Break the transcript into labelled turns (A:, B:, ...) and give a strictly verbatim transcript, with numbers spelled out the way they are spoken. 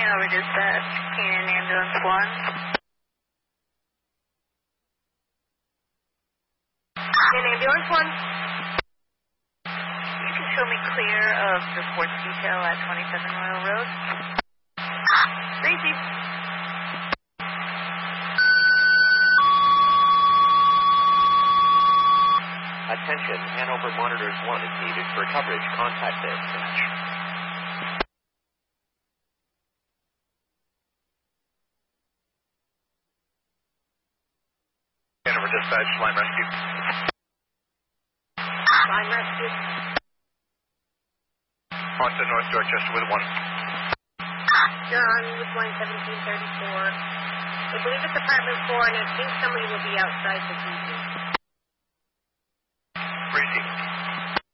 A: Hanover Dispatch, Canyon Ambulance one. Canyon Ambulance one. You can show me clear of the sports detail at twenty-seven Royal Road. Receive.
B: Attention, Hanover Monitors one is needed for coverage. Contact dispatch.
C: Hanover Dispatch, line rescue.
A: Line rescue.
C: Onset North Dorchester with one.
A: John with one seventeen thirty-four. I believe it's apartment four, and I think somebody will be outside this evening.